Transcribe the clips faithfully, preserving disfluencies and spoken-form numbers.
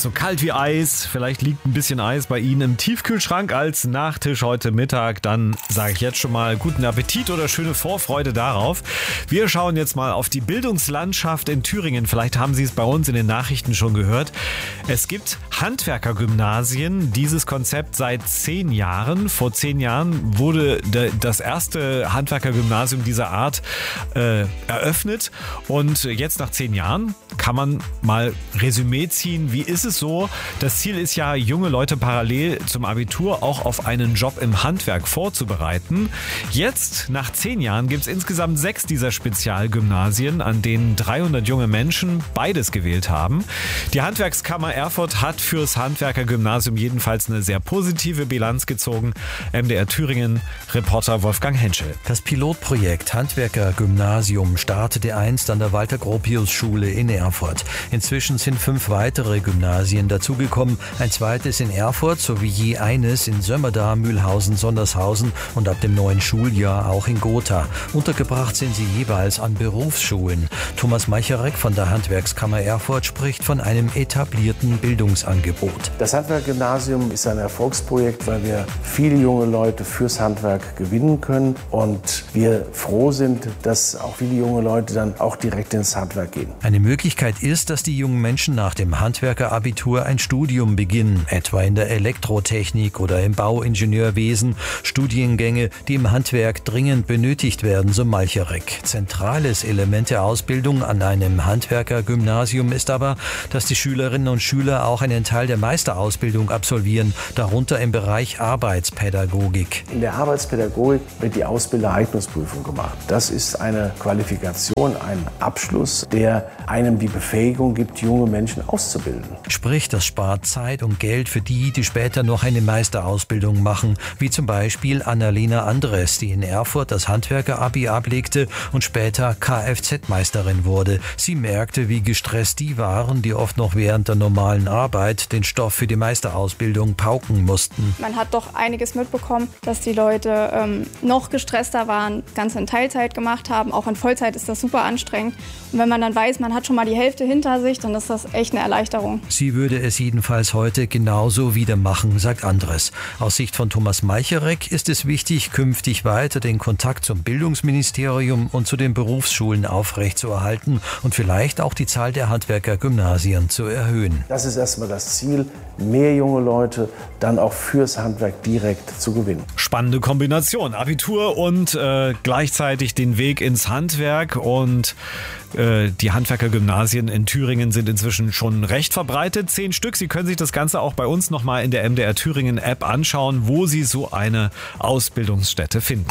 so kalt wie Eis. Vielleicht liegt ein bisschen Eis bei Ihnen im Tiefkühlschrank als Nachtisch heute Mittag. Dann sage ich jetzt schon mal guten Appetit oder schöne Vorfreude darauf. Wir schauen jetzt mal auf die Bildungslandschaft in Thüringen. Vielleicht haben Sie es bei uns in den Nachrichten schon gehört. Es gibt Handwerkergymnasien. Dieses Konzept seit zehn Jahren. Vor zehn Jahren wurde de, das erste Handwerkergymnasium dieser Art äh, eröffnet. Und jetzt nach zehn Jahren kann man mal Resümee ziehen. Wie ist es so? Das Ziel ist ja, junge Leute parallel zum Abitur auch auf einen Job im Handwerk vorzubereiten. Jetzt, nach zehn Jahren, gibt es insgesamt sechs dieser Spezialgymnasien, an denen dreihundert junge Menschen beides gewählt haben. Die Handwerkskammer Erfurt hat fürs Handwerkergymnasium jedenfalls eine sehr positive Bilanz gezogen. M D R Thüringen Reporter Wolfgang Henschel. Das Pilotprojekt Handwerkergymnasium startete einst an der Walter-Gropius-Schule in Erfurt. Inzwischen sind fünf weitere Gymnasien dazugekommen, ein zweites in Erfurt sowie je eines in Sömmerda, Mühlhausen, Sondershausen und ab dem neuen Schuljahr auch in Gotha. Untergebracht sind sie jeweils an Berufsschulen. Thomas Meicherek von der Handwerkskammer Erfurt spricht von einem etablierten Bildungsangebot. Das Handwerkgymnasium ist ein Erfolgsprojekt, weil wir viele junge Leute fürs Handwerk gewinnen können und wir froh sind, dass auch viele junge Leute dann auch direkt ins Handwerk gehen. Eine Möglichkeit ist, dass die jungen Menschen nach dem Handwerkerabitur ein Studium beginnen, etwa in der Elektrotechnik oder im Bauingenieurwesen, Studiengänge, die im Handwerk dringend benötigt werden, so Malcherek. Zentrales Element der Ausbildung an einem Handwerkergymnasium ist aber, dass die Schülerinnen und Schüler auch einen Teil der Meisterausbildung absolvieren, darunter im Bereich Arbeitspädagogik. In der Arbeitspädagogik wird die Ausbildereignungsprüfung gemacht. Das ist eine Qualifikation, ein Abschluss, der einem die Befähigung gibt, junge Menschen auszubilden. Sprich, das spart Zeit und Geld für die, die später noch eine Meisterausbildung machen, wie zum Beispiel Annalena Andres, die in Erfurt das Handwerker-Abi ablegte und später Kfz-Meisterin wurde. Sie merkte, wie gestresst die waren, die oft noch während der normalen Arbeit den Stoff für die Meisterausbildung pauken mussten. Man hat doch einiges mitbekommen, dass die Leute ähm, noch gestresster waren, ganz in Teilzeit gemacht haben. Auch in Vollzeit ist das super anstrengend. Und wenn man dann weiß, man hat schon mal die Hälfte hinter sich, dann ist das echt eine Erleichterung. Sie würde es jedenfalls heute genauso wieder machen, sagt Andres. Aus Sicht von Thomas Meicherek ist es wichtig, künftig weiter den Kontakt zum Bildungsministerium und zu den Berufsschulen aufrechtzuerhalten und vielleicht auch die Zahl der Handwerkergymnasien zu erhöhen. Das ist erstmal das Ziel, mehr junge Leute dann auch fürs Handwerk direkt zu gewinnen. Spannende Kombination, Abitur und äh, gleichzeitig den Weg ins Handwerk, und äh, die Handwerkergymnasien in Thüringen sind inzwischen schon recht verbreitet, zehn Stück. Sie können sich das Ganze auch bei uns nochmal in der M D R Thüringen App anschauen, wo Sie so eine Ausbildungsstätte finden.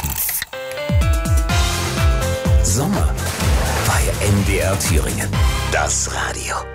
Sommer bei M D R Thüringen. Das Radio.